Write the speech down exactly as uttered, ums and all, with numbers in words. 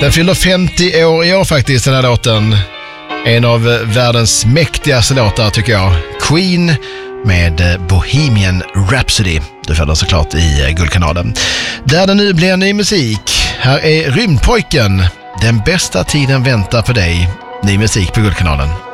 Den fyller femtio år i år faktiskt, den här låten. En av världens mäktigaste låtar tycker jag. Queen med Bohemian Rhapsody. Du får den såklart i Guldkanalen. Där det nu blir ny musik. Här är Rymdpojken. Den bästa tiden väntar för dig. Ny musik på Guldkanalen.